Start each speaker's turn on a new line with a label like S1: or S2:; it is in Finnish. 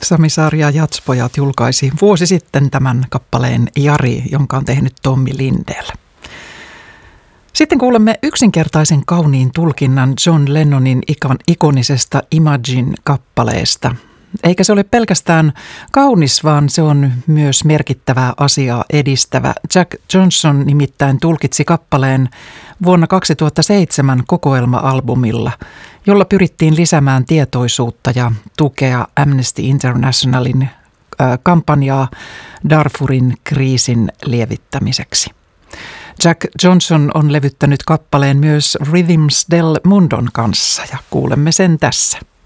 S1: Sami-sarja Jatspojat julkaisi vuosi sitten tämän kappaleen Jari, jonka on tehnyt Tommy Lindell. Sitten kuulemme yksinkertaisen kauniin tulkinnan John Lennonin ikonisesta Imagine-kappaleesta. Eikä se ole pelkästään kaunis, vaan se on myös merkittävää asiaa edistävä. Jack Johnson nimittäin tulkitsi kappaleen vuonna 2007 kokoelma-albumilla, jolla pyrittiin lisäämään tietoisuutta ja tukea Amnesty Internationalin kampanjaa Darfurin kriisin lievittämiseksi. Jack Johnson on levyttänyt kappaleen myös Rhythms del Mundon kanssa ja kuulemme sen tässä.